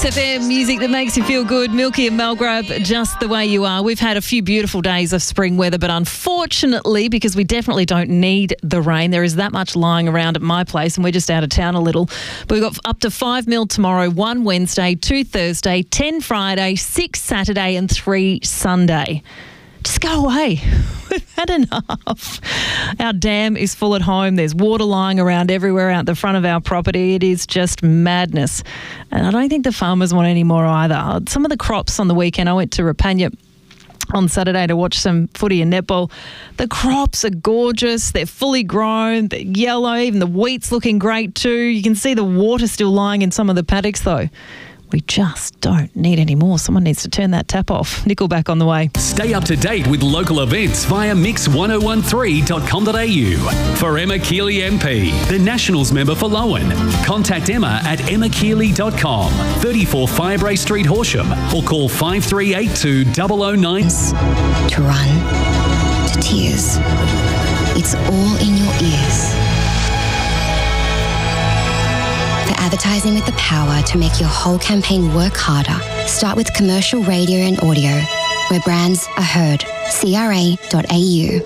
SFM, music that makes you feel good. Milky and Malgrab, just the way you are. We've had a few beautiful days of spring weather, but unfortunately, because we definitely don't need the rain, there is that much lying around at my place and we're just out of town a little. But we've got up to 5 mil tomorrow, 1 Wednesday, 2 Thursday, 10 Friday, 6 Saturday and 3 Sunday. Just go away. We've had enough. Our dam is full at home. There's water lying around everywhere out the front of our property. It is just madness. And I don't think the farmers want any more either. Some of the crops on the weekend, I went to Rapanya on Saturday to watch some footy and netball. The crops are gorgeous. They're fully grown. They're yellow. Even the wheat's looking great too. You can see the water still lying in some of the paddocks though. We just don't need any more. Someone needs to turn that tap off. Nickelback on the way. Stay up to date with local events via mix1013.com.au. For Emma Keeley MP, the Nationals member for Lowen, contact Emma at emmakeeley.com, 34 Firebrae Street, Horsham, or call 5382 009. To run, to tears. It's all in your ears. Advertising with the power to make your whole campaign work harder. Start with commercial radio and audio, where brands are heard. CRA.au.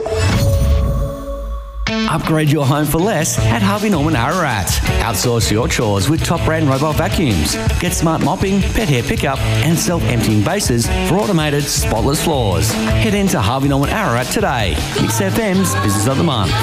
Upgrade your home for less at Harvey Norman Ararat. Outsource your chores with top brand mobile vacuums. Get smart mopping, pet hair pickup and self-emptying bases for automated spotless floors. Head into Harvey Norman Ararat today. Mix FM's Business of the Month.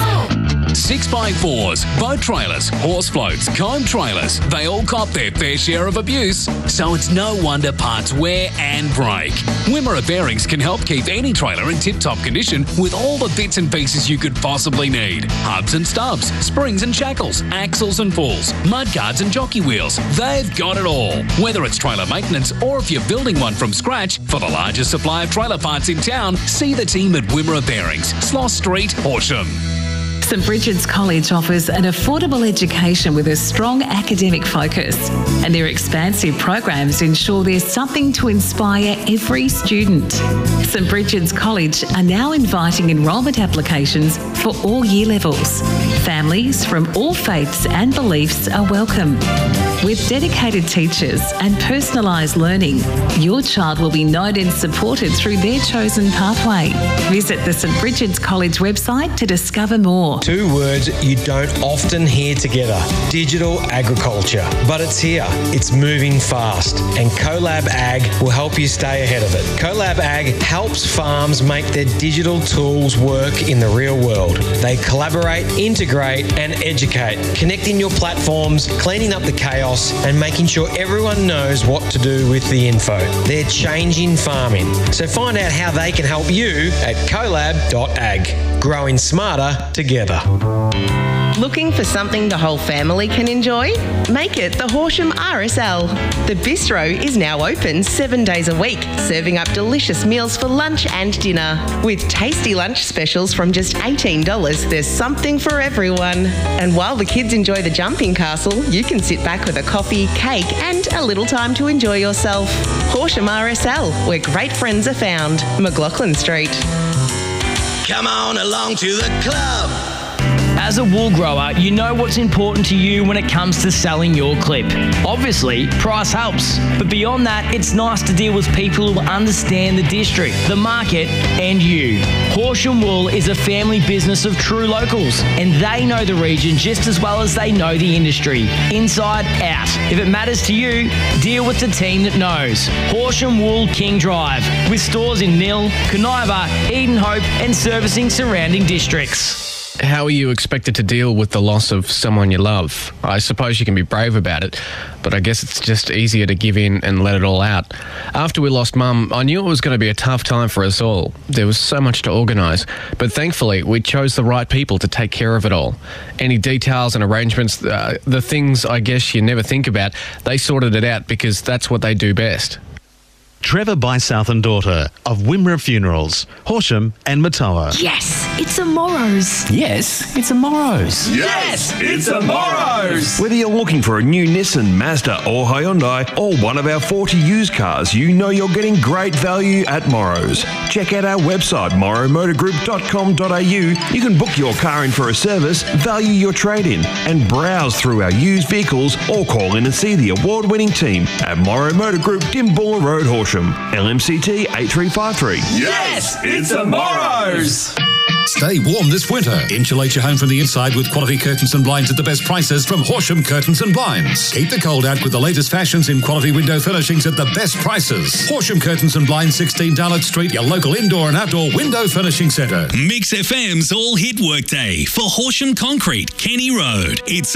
6x4s, boat trailers, horse floats, comb trailers, they all cop their fair share of abuse. So it's no wonder parts wear and break. Wimmera Bearings can help keep any trailer in tip-top condition with all the bits and pieces you could possibly need. Hubs and stubs, springs and shackles, axles and pulls, mudguards and jockey wheels. They've got it all. Whether it's trailer maintenance or if you're building one from scratch, for the largest supply of trailer parts in town, see the team at Wimmera Bearings, Sloss Street, Horsham. St Bridget's College offers an affordable education with a strong academic focus, and their expansive programs ensure there's something to inspire every student. St Bridget's College are now inviting enrolment applications for all year levels. Families from all faiths and beliefs are welcome. With dedicated teachers and personalised learning, your child will be known and supported through their chosen pathway. Visit the St Bridget's College website to discover more. 2 words you don't often hear together: digital agriculture. But it's here. It's moving fast. And CoLab Ag will help you stay ahead of it. CoLab Ag helps farms make their digital tools work in the real world. They collaborate, integrate and educate, connecting your platforms, cleaning up the chaos and making sure everyone knows what to do with the info. They're changing farming. So find out how they can help you at colab.ag. Growing smarter together. Looking for something the whole family can enjoy? Make it the Horsham RSL. The bistro is now open 7 days a week, serving up delicious meals for lunch and dinner. With tasty lunch specials from just $18, there's something for everyone. And while the kids enjoy the jumping castle, you can sit back with a coffee, cake and a little time to enjoy yourself. Horsham RSL, where great friends are found. McLaughlin Street. Come on along to the club. As a wool grower, you know what's important to you when it comes to selling your clip. Obviously, price helps. But beyond that, it's nice to deal with people who understand the district, the market, and you. Horsham Wool is a family business of true locals, and they know the region just as well as they know the industry, inside out. If it matters to you, deal with the team that knows. Horsham Wool King Drive, with stores in Mill, Coniva, Edenhope, and servicing surrounding districts. How are you expected to deal with the loss of someone you love? I suppose you can be brave about it, but I guess it's just easier to give in and let it all out. After we lost Mum, I knew it was going to be a tough time for us all. There was so much to organise, but thankfully we chose the right people to take care of it all. Any details and arrangements, the things I guess you never think about, they sorted it out because that's what they do best. Trevor by South and Daughter of Wimmera Funerals, Horsham and Matoa. Yes, it's a Morrow's. Yes, it's a Morrow's. Yes, it's a Morrow's. Whether you're looking for a new Nissan, Mazda or Hyundai or one of our 40 used cars, you know you're getting great value at Morrow's. Check out our website, morrowmotorgroup.com.au. You can book your car in for a service, value your trade-in and browse through our used vehicles or call in and see the award-winning team at Morrow Motor Group, Dimbulla Road, Horsham. LMCT 8353. Yes, it's a Morrow's. Stay warm this winter. Insulate your home from the inside with quality curtains and blinds at the best prices from Horsham Curtains and Blinds. Keep the cold out with the latest fashions in quality window furnishings at the best prices. Horsham Curtains and Blinds, 16 Darlot Street, your local indoor and outdoor window furnishing centre. Mix FM's All Hit Workday for Horsham Concrete, Kenny Road. It's